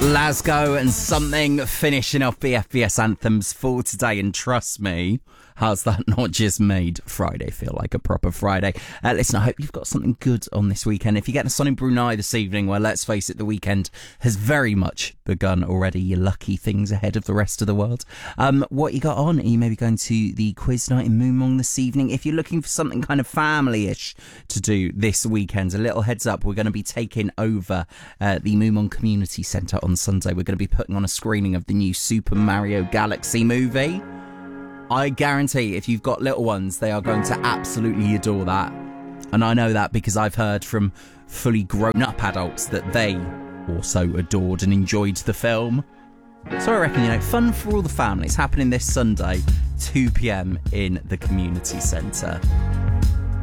Glasgow and Something finishing off the FBS anthems for today, and trust me, how's that not just made Friday feel like a proper Friday? Listen, I hope you've got something good on this weekend. If you're getting a sun in Brunei this evening, well, let's face it, the weekend has very much begun already. You're lucky things ahead of the rest of the world. What you got on? Are you maybe going to the quiz night in Moomong this evening? If you're looking for something kind of family-ish to do this weekend, a little heads up, we're going to be taking over the Moomong Community Centre on Sunday. We're going to be putting on a screening of the new Super Mario Galaxy movie. I guarantee if you've got little ones, they are going to absolutely adore that. And I know that because I've heard from fully grown-up adults that they also adored and enjoyed the film. So I reckon, fun for all the families happening this Sunday, 2 p.m. in the community centre.